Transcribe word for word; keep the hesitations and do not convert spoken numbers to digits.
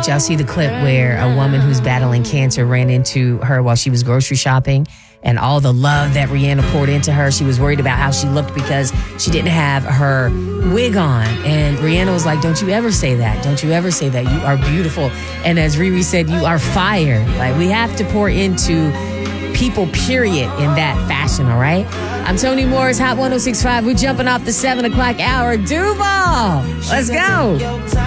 y'all see the clip where a woman who's battling cancer ran into her while she was grocery shopping, and all the love that Rihanna poured into her? She was worried about how she looked because she didn't have her wig on. And Rihanna was like, don't you ever say that. Don't you ever say that. You are beautiful. And as Riri said, you are fire. Like, we have to pour into people, period, in that fashion, all right? I'm Toni Morris, Hot one oh six point five. We're jumping off the seven o'clock hour. Duval, let's go.